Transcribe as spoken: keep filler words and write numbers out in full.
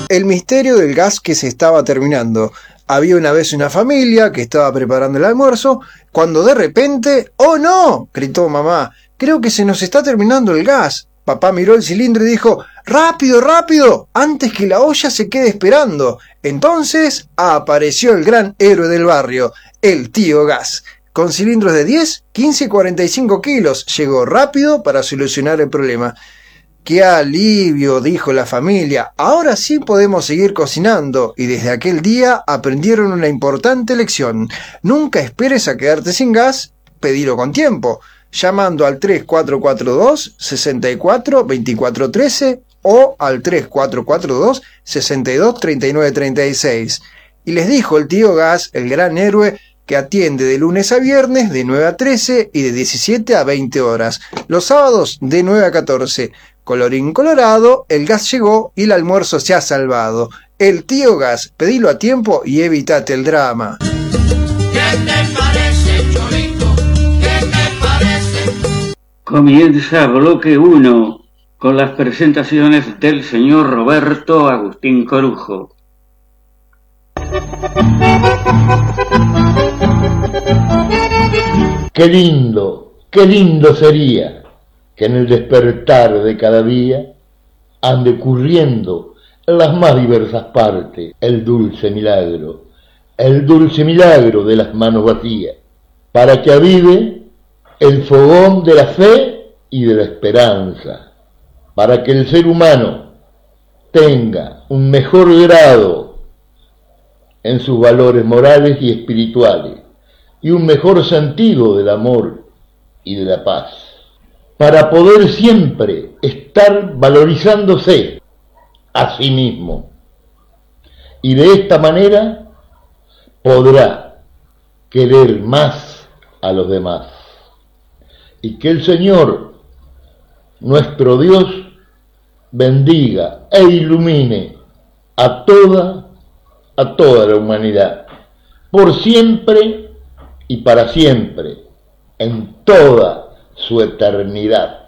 El misterio del gas que se estaba terminando. Había una vez una familia que estaba preparando el almuerzo, cuando de repente, ¡oh no!, gritó mamá, creo que se nos está terminando el gas. Papá miró el cilindro y dijo, ¡rápido, rápido!, antes que la olla se quede esperando. Entonces apareció el gran héroe del barrio, el tío Gas. Con cilindros de diez, quince y cuarenta y cinco kilos, llegó rápido para solucionar el problema. ¡Qué alivio!, dijo la familia, ahora sí podemos seguir cocinando. Y desde aquel día aprendieron una importante lección. Nunca esperes a quedarte sin gas, pedilo con tiempo, llamando al tres cuatro cuatro dos, seis cuatro, dos cuatro uno tres o al tres cuatro cuatro dos, seis dos, tres nueve tres seis. Y les dijo el tío Gas, el gran héroe, que atiende de lunes a viernes de nueve a trece y de diecisiete a veinte horas. Los sábados de nueve a catorce. Colorín colorado, el gas llegó y el almuerzo se ha salvado. El tío Gas, pedilo a tiempo y evítate el drama. ¿Qué te parece, Cholito? ¿Qué te parece? Comienza bloque uno con las presentaciones del señor Roberto Agustín Corujo. Qué lindo, qué lindo sería que en el despertar de cada día ande ocurriendo en las más diversas partes el dulce milagro, el dulce milagro de las manos vacías, para que avive el fogón de la fe y de la esperanza, para que el ser humano tenga un mejor grado en sus valores morales y espirituales y un mejor sentido del amor y de la paz, para poder siempre estar valorizándose a sí mismo. Y de esta manera podrá querer más a los demás. Y que el Señor, nuestro Dios, bendiga e ilumine a toda, a toda la humanidad, por siempre y para siempre, en toda su eternidad.